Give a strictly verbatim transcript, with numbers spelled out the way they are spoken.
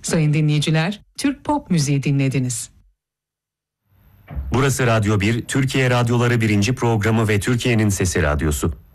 Sayın dinleyiciler, Türk pop müziği dinlediniz. Burası Radyo bir, Türkiye Radyoları birinci programı ve Türkiye'nin Sesi Radyosu.